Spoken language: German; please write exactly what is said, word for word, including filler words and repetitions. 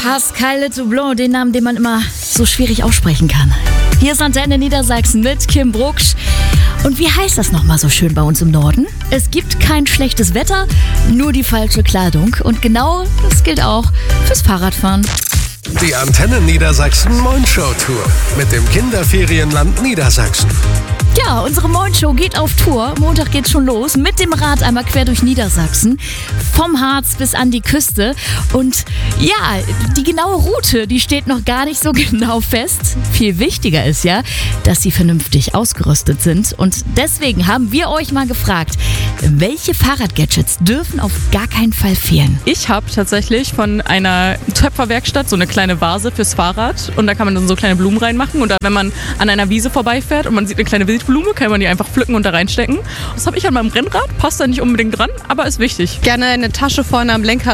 Pascal Le Toublon, den Namen, den man immer so schwierig aussprechen kann. Hier ist Antenne Niedersachsen mit Kim Brucksch. Und wie heißt das nochmal so schön bei uns im Norden? Es gibt kein schlechtes Wetter, nur die falsche Kleidung. Und genau das gilt auch fürs Fahrradfahren. Die Antenne Niedersachsen Moin-Show Tour mit dem Kinderferienland Niedersachsen. Ja, unsere Moin-Show geht auf Tour. Montag geht's schon los mit dem Rad einmal quer durch Niedersachsen. Vom Harz bis an die Küste. Und ja, die genaue Route, die steht noch gar nicht so genau fest. Viel wichtiger ist ja, dass sie vernünftig ausgerüstet sind. Und deswegen haben wir euch mal gefragt, welche Fahrradgadgets dürfen auf gar keinen Fall fehlen? Ich habe tatsächlich von einer Töpferwerkstatt so eine kleine Vase fürs Fahrrad. Und da kann man dann so kleine Blumen reinmachen. Und dann, wenn man an einer Wiese vorbeifährt und man sieht eine kleine Wildblume, kann man die einfach pflücken und da reinstecken. Das habe ich an meinem Rennrad, passt da nicht unbedingt dran, aber ist wichtig. Gerne eine Tasche vorne am Lenkrad